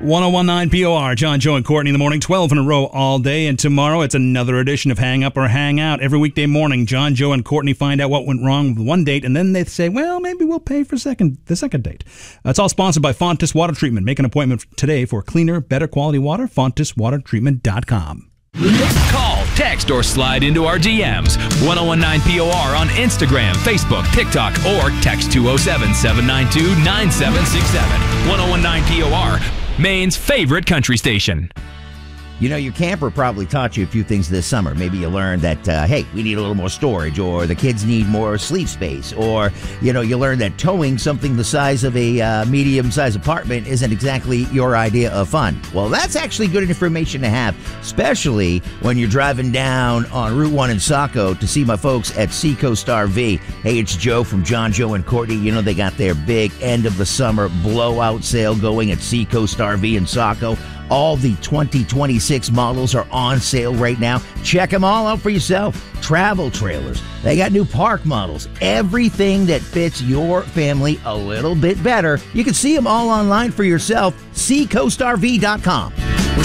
1019 POR, John, Joe, and Courtney in the morning, 12 in a row all day. And tomorrow it's another edition of Hang Up or Hang Out. Every weekday morning, John, Joe, and Courtney find out what went wrong with one date, and then they say, well, maybe we'll pay for the second date. It's all sponsored by Fontis Water Treatment. Make an appointment today for cleaner, better quality water, FontisWaterTreatment.com. Call, text, or slide into our DMs. 1019 POR on Instagram, Facebook, TikTok, or text 207-792-9767. 1019 POR, Maine's favorite country station. You know, your camper probably taught you a few things this summer. Maybe you learned that, hey, we need a little more storage, or the kids need more sleep space, or, you know, you learned that towing something the size of a medium-sized apartment isn't exactly your idea of fun. Well, that's actually good information to have, especially when you're driving down on Route 1 in Saco to see my folks at Seacoast RV. Hey, it's Joe from John, Joe, and Courtney. You know, they got their big end-of-the-summer blowout sale going at Seacoast RV in Saco. All the 2026 models are on sale right now. Check them all out for yourself. Travel trailers. They got new park models. Everything that fits your family a little bit better. You can see them all online for yourself. SeacoastRV.com.